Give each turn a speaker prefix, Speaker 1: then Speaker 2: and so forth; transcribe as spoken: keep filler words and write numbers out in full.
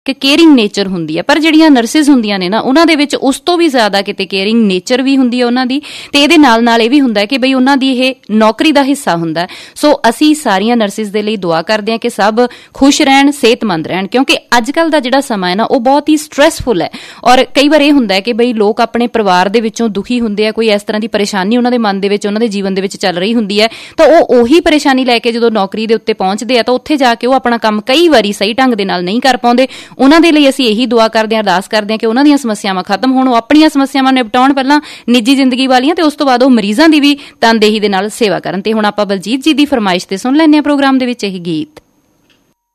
Speaker 1: ਕਿ caring nature ਹੁੰਦੀ ਹੈ, ਪਰ ਜਿਹੜੀਆਂ ਨਰਸਿਸ ਹੁੰਦੀਆਂ ਨੇ ਨਾ ਉਹਨਾਂ ਦੇ ਵਿੱਚ ਉਸ ਤੋਂ ਵੀ ਜ਼ਿਆਦਾ ਕਿਤੇ ਕੇਅਰਿੰਗ ਨੇਚਰ ਵੀ ਹੁੰਦੀ ਹੈ ਉਹਨਾਂ ਦੀ, ਤੇ ਇਹਦੇ ਨਾਲ ਨਾਲ ਇਹ ਵੀ ਹੁੰਦਾ ਕਿ ਬਈ ਉਹਨਾਂ ਦੀ ਇਹ ਨੌਕਰੀ ਦਾ ਹਿੱਸਾ ਹੁੰਦਾ। ਸੋ ਅਸੀਂ ਸਾਰੀਆਂ ਨਰਸਿਸ ਦੇ ਲਈ ਦੁਆ ਕਰਦੇ ਹਾਂ ਕਿ ਸਭ ਖੁਸ਼ ਰਹਿਣ, ਸਿਹਤਮੰਦ ਰਹਿਣ, ਕਿਉਂਕਿ ਅੱਜ ਕੱਲ੍ਹ ਦਾ ਜਿਹੜਾ ਸਮਾਂ ਹੈ ਨਾ ਉਹ ਬਹੁਤ ਹੀ ਸਟਰੈਸਫੁਲ ਹੈ। ਔਰ ਕਈ ਵਾਰ ਇਹ ਹੁੰਦਾ ਹੈ ਕਿ ਬਈ ਲੋਕ ਆਪਣੇ ਪਰਿਵਾਰ ਦੇ ਵਿੱਚੋਂ ਦੁਖੀ ਹੁੰਦੇ ਆ, ਕੋਈ ਇਸ ਤਰ੍ਹਾਂ ਦੀ ਪਰੇਸ਼ਾਨੀ ਉਹਨਾਂ ਦੇ ਮਨ ਦੇ ਵਿੱਚ, ਉਹਨਾਂ ਦੇ ਜੀਵਨ ਦੇ ਵਿੱਚ ਚੱਲ ਰਹੀ ਹੁੰਦੀ ਹੈ, ਤਾਂ ਉਹ ਉਹੀ ਪਰੇਸ਼ਾਨੀ ਲੈ ਕੇ ਜਦੋਂ ਨੌਕਰੀ ਦੇ ਉੱਤੇ ਪਹੁੰਚਦੇ ਆ ਤਾਂ ਉੱਥੇ ਜਾ ਕੇ ਉਹ ਆਪਣਾ ਕੰਮ ਕਈ ਵਾਰੀ ਸਹੀ ਢੰਗ ਦੇ ਨਾਲ ਨਹੀਂ ਕਰ ਪਾਉਂਦੇ। ਉਹਨਾਂ ਦੇ ਲਈ ਅਸੀਂ ਇਹੀ ਦੁਆ ਕਰਦੇ ਹਾਂ, ਅਰਦਾਸ ਕਰਦੇ ਹਾਂ ਕਿ ਉਹਨਾਂ ਦੀਆਂ ਸਮੱਸਿਆਵਾਂ ਖਤਮ ਹੋਣ, ਉਹ ਆਪਣੀਆਂ ਸਮੱਸਿਆਵਾਂ ਨਿਪਟਾਉਣ ਪਹਿਲਾਂ ਨਿੱਜੀ ਜ਼ਿੰਦਗੀ ਵਾਲੀਆਂ, ਤੇ ਉਸ ਤੋਂ ਬਾਅਦ ਉਹ ਮਰੀਜ਼ਾਂ ਦੀ ਵੀ ਤਨਦੇਹੀ ਦੇ ਨਾਲ ਸੇਵਾ ਕਰਨ। ਤੇ ਹੁਣ ਆਪਾਂ ਬਲਜੀਤ ਜੀ ਦੀ ਫਰਮਾਇਸ਼ ਤੇ ਸੁਣ ਲੈਂਦੇ ਹਾਂ ਪ੍ਰੋਗਰਾਮ ਦੇ ਵਿੱਚ ਇਹ ਗੀਤ।